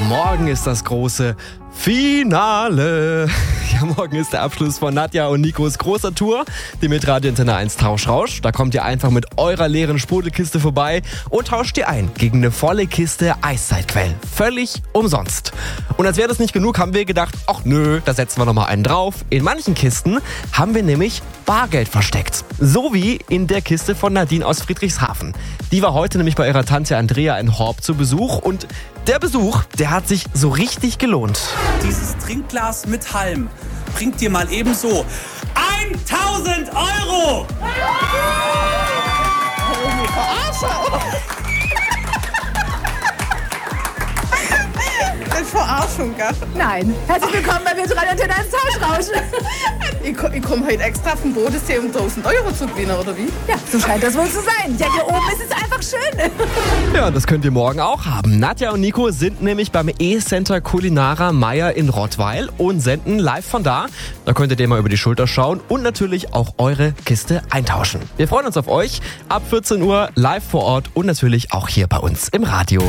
Morgen ist das große Finale. Ja, morgen ist der Abschluss von Nadja und Nikos großer Tour, die mit Radio Antenne 1 Tauschrausch. Da kommt ihr einfach mit eurer leeren Sprudelkiste vorbei und tauscht ihr ein gegen eine volle Kiste Eiszeitquell. Völlig umsonst. Und als wäre das nicht genug, haben wir gedacht, ach nö, da setzen wir nochmal einen drauf. In manchen Kisten haben wir nämlich Bargeld versteckt. So wie in der Kiste von Nadine aus Friedrichshafen. Die war heute nämlich bei ihrer Tante Andrea in Horb zu Besuch und der Besuch, der hat sich so richtig gelohnt. Dieses Trinkglas mit Halm bringt dir mal ebenso 1000 Euro! Verarschung, gell? Nein. Herzlich willkommen bei Radio Antenne 1 Tauschrausch. Ich komme heute extra vom Bodensee, um 1000 Euro zu gewinnen, oder wie? Ja, so scheint das wohl zu sein. Ja, hier oben ist es einfach schön. Ja, das könnt ihr morgen auch haben. Nadja und Nico sind nämlich beim E-Center Culinara Meier in Rottweil und senden live von da. Da könnt ihr mal über die Schulter schauen und natürlich auch eure Kiste eintauschen. Wir freuen uns auf euch. Ab 14 Uhr live vor Ort und natürlich auch hier bei uns im Radio.